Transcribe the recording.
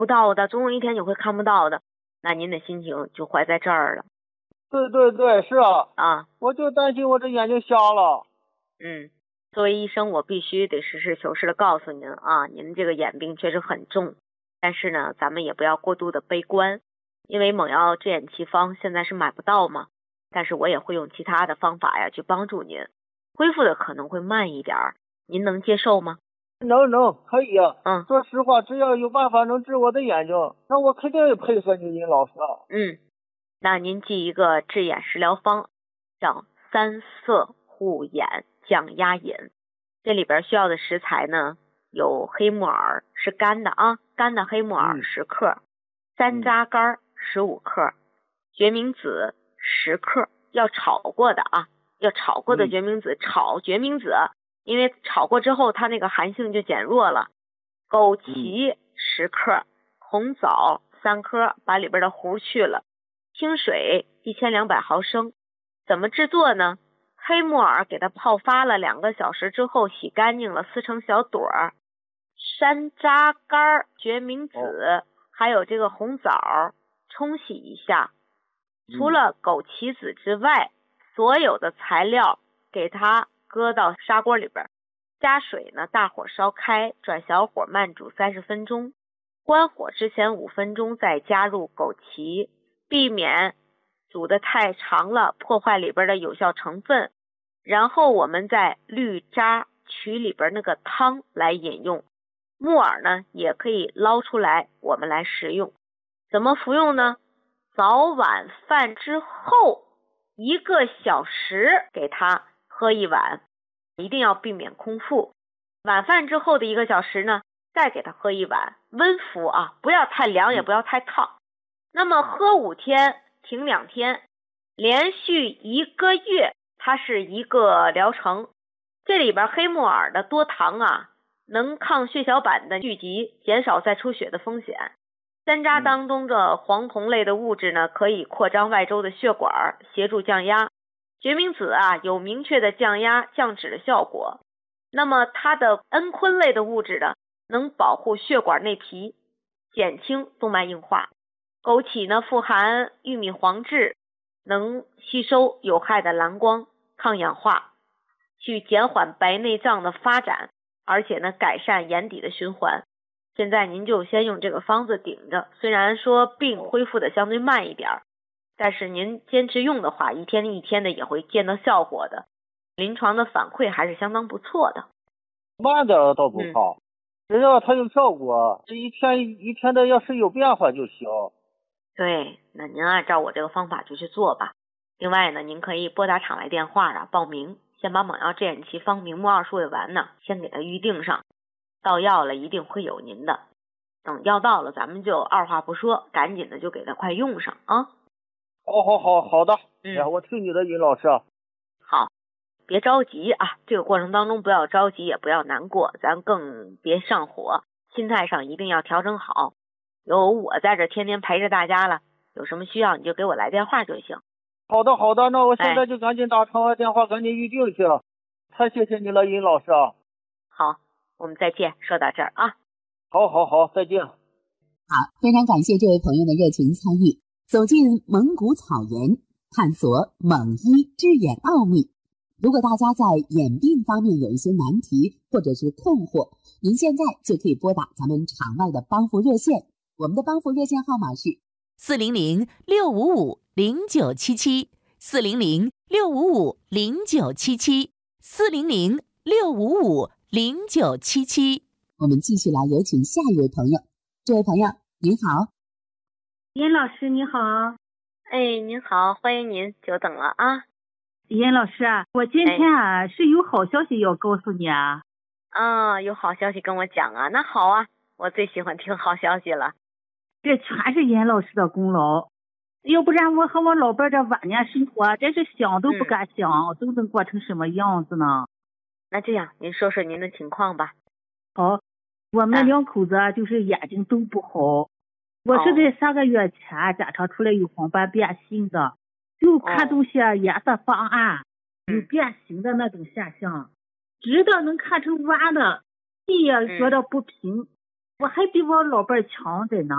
不到的，总有一天你会看不到的，那您的心情就坏在这儿了。 对对对，是啊， 啊， 我就担心我这眼睛瞎了。 作为医生，我必须得实事求是的告诉您啊，您这个眼病确实很重，但是呢，咱们也不要过度的悲观，因为猛药治眼奇方现在是买不到嘛，但是我也会用其他的方法呀去帮助您，恢复的可能会慢一点儿，您能接受吗？ 能，可以啊。 嗯， 说实话，只要有办法能治我的眼睛，那我肯定也配合你，尹老师啊。 那您记一个治眼食疗方，叫三色护眼降压饮。这里边需要的食材呢，有黑木耳，是干的啊，干的黑木耳10克，山楂干15克，决明子10克，要炒过的啊，要炒过的决明子，炒决明子，因为炒过之后它那个寒性就减弱了。枸杞10克，红枣3颗，把里边的核去了。清水1200毫升。怎么制作呢？黑木耳给它泡发了2个小时之后洗干净了，撕成小朵儿。山楂干、决明子还有这个红枣冲洗一下。除了枸杞子之外，所有的材料给它搁到砂锅里边，加水呢，大火烧开，转小火慢煮30分钟。关火之前5分钟再加入枸杞，避免煮得太长了，破坏里边的有效成分。然后我们再滤渣，取里边那个汤来饮用。木耳呢也可以捞出来，我们来食用。怎么服用呢？早晚饭之后1个小时给它喝1碗，一定要避免空腹。晚饭之后的1个小时呢，再给它喝1碗，温服啊，不要太凉也不要太烫。那么喝5天，停2天，连续1个月，它是一个疗程。这里边黑木耳的多糖啊，能抗血小板的聚集，减少再出血的风险。山楂当中的黄酮类的物质呢，可以扩张外周的血管，协助降压。决明子啊，有明确的降压降脂的效果。那么它的蒽醌类的物质呢，能保护血管内皮，减轻动脉硬化。枸杞呢，富含玉米黄质，能吸收有害的蓝光，抗氧化，去减缓白内障的发展，而且呢，改善眼底的循环。现在您就先用这个方子顶着，虽然说病恢复的相对慢一点，但是您坚持用的话，一天一天的也会见到效果的。临床的反馈还是相当不错的。 慢点倒不怕，只要它有效果，这一天一天的要是有变化就行。 对，那您按照我这个方法就去做吧。另外呢，您可以拨打场外电话啊报名，先把猛药治眼奇方明目2数位丸呢先给它预定上，到药了一定会有您的。等药到了，咱们就二话不说，赶紧的就给它快用上啊。 好的。我听你的，尹老师。 好，别着急啊，这个过程当中不要着急，也不要难过，咱更别上火，心态上一定要调整好。有我在这天天陪着大家了，有什么需要你就给我来电话就行。 好的，那我现在就赶紧打场外电话，赶紧预定去了。太谢谢你了，尹老师啊。 好，我们再见，说到这儿啊。 好，再见。 好，非常感谢这位朋友的热情参与，走进蒙古草原，探索蒙医治眼奥秘。如果大家在眼病方面有一些难题或者是困惑，您现在就可以拨打咱们场外的帮扶热线，我们的帮扶热线号码是 400-655-0977，400-655-0977。 我们继续来有请下一位朋友。这位朋友您好。 尹老师你好。 您好，欢迎您，久等了啊。 尹老师啊，我今天是有好消息要告诉你啊。 有好消息跟我讲啊。那好啊，我最喜欢听好消息了。 这全是尹老师的功劳，要不然我和我老伴这晚年生活真是想都不敢想，都能过成什么样子呢。 那这样您说说您的情况吧。 好，我们2口子就是眼睛都不好。我是在3个月前检查出来有黄斑变性的，就看东西颜色发暗，有变形的那种现象，直的能看成弯的，地也觉得不平，我还比我老伴强着呢。